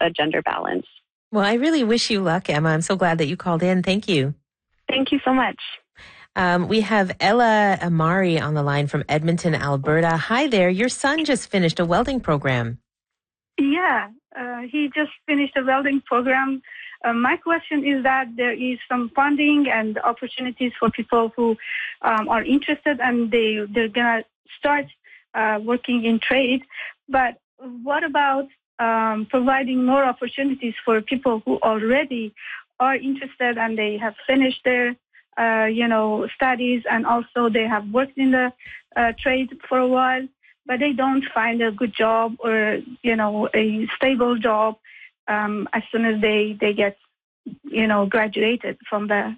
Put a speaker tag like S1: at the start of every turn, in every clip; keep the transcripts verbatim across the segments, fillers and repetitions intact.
S1: a gender balance.
S2: Well, I really wish you luck, Emma. I'm so glad that you called in. Thank you.
S1: Thank you so much.
S2: Um, we have Ella Amari on the line from Edmonton, Alberta. Hi there. Your son just finished a welding program.
S3: Yeah, uh, he just finished a welding program. Uh, my question is that there is some funding and opportunities for people who um, are interested and they, they're going to start uh, working in trade. But what about um, providing more opportunities for people who already are interested and they have finished their, uh, you know, studies and also they have worked in the uh, trade for a while, but they don't find a good job or, you know, a stable job um, as soon as they, they get, you know, graduated from the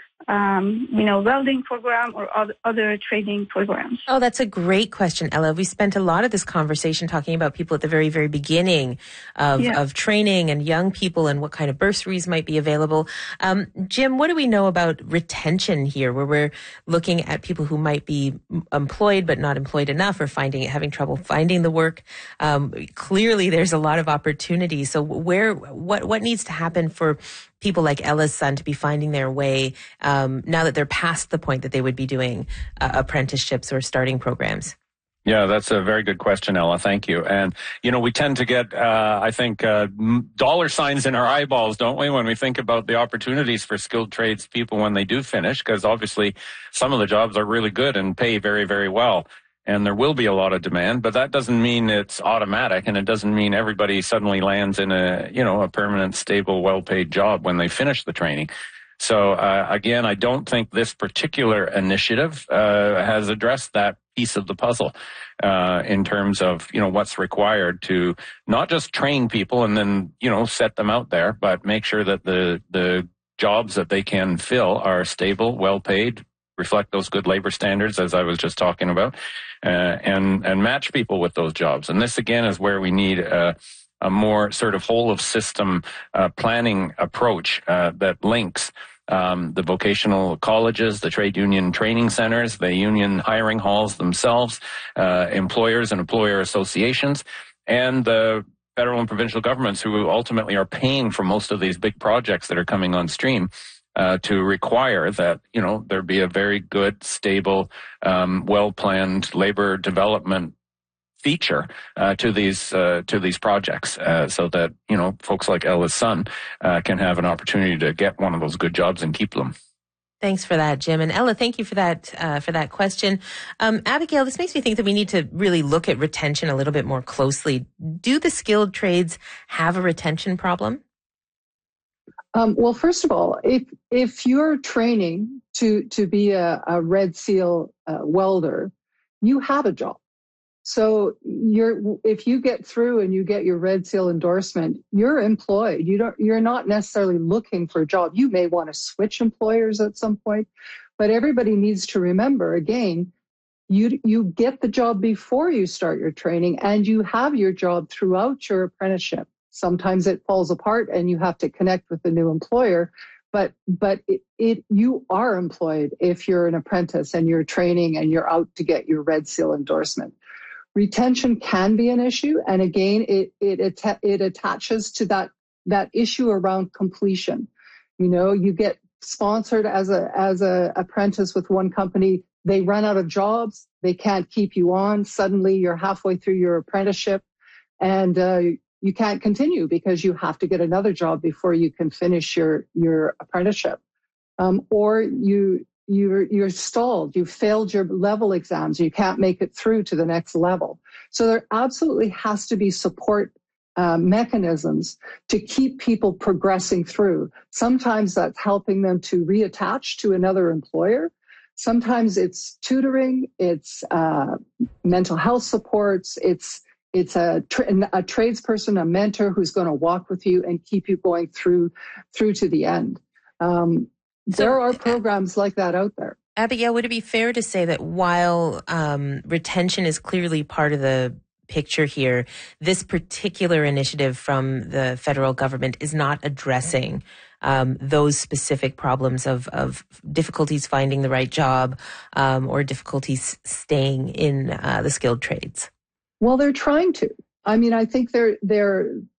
S3: Um, you know, welding program or other, other training programs?
S2: Oh, that's a great question, Ella. We spent a lot of this conversation talking about people at the very, very beginning of,
S3: yeah.
S2: of training and young people and what kind of bursaries might be available. Um, Jim, what do we know about retention here, where we're looking at people who might be employed but not employed enough or finding having trouble finding the work? Um, clearly, there's a lot of opportunity. So, where what what needs to happen for people like Ella's son to be finding their way um, now that they're past the point that they would be doing uh, apprenticeships or starting programs?
S4: Yeah, that's a very good question, Ella. Thank you. And, you know, we tend to get, uh, I think, uh, dollar signs in our eyeballs, don't we, when we think about the opportunities for skilled trades people when they do finish, because obviously some of the jobs are really good and pay very, very well. And there will be a lot of demand, but that doesn't mean it's automatic, and it doesn't mean everybody suddenly lands in a, you know, a permanent, stable, well-paid job when they finish the training. So, uh, again, I don't think this particular initiative uh, has addressed that piece of the puzzle uh, in terms of, you know, what's required to not just train people and then, you know, set them out there, but make sure that the, the jobs that they can fill are stable, well-paid, reflect those good labor standards, as I was just talking about, uh, and, and match people with those jobs. And this, again, is where we need a, a more sort of whole-of-system uh, planning approach uh, that links um, the vocational colleges, the trade union training centers, the union hiring halls themselves, uh, employers and employer associations, and the federal and provincial governments who ultimately are paying for most of these big projects that are coming on stream. Uh, to require that, you know, there be a very good, stable, um, well-planned labor development feature uh, to these uh, to these projects, uh, so that, you know, folks like Ella's son uh, can have an opportunity to get one of those good jobs and keep them.
S2: Thanks for that, Jim. And Ella, thank you for that uh, for that question. Um, Abigail, this makes me think that we need to really look at retention a little bit more closely. Do the skilled trades have a retention problem?
S5: Um, well, first of all, if if you're training to to be a, a Red Seal uh, welder, you have a job. So you're if you get through and you get your Red Seal endorsement, you're employed. You don't you're not necessarily looking for a job. You may want to switch employers at some point, but everybody needs to remember, again, you you get the job before you start your training, and you have your job throughout your apprenticeship. Sometimes it falls apart and you have to connect with the new employer, but but it, it you are employed if you're an apprentice and you're training and you're out to get your Red Seal endorsement. Retention can be an issue, and again, it it it, it attaches to that that issue around completion. You know, you get sponsored as a as a apprentice with one company, they run out of jobs, they can't keep you on. Suddenly, you're halfway through your apprenticeship, and uh, you can't continue because you have to get another job before you can finish your, your apprenticeship. Um, or you, you're, you're stalled. You failed your level exams. You can't make it through to the next level. So there absolutely has to be support uh, mechanisms to keep people progressing through. Sometimes that's helping them to reattach to another employer. Sometimes it's tutoring. It's uh, mental health supports. It's It's a, tra- a tradesperson, a mentor who's going to walk with you and keep you going through through to the end. Um, so, there are programs like that out there.
S2: Abigail, would it be fair to say that while um, retention is clearly part of the picture here, this particular initiative from the federal government is not addressing um, those specific problems of, of difficulties finding the right job um, or difficulties staying in uh, the skilled trades?
S5: Well, they're trying to. I mean, I think they're they're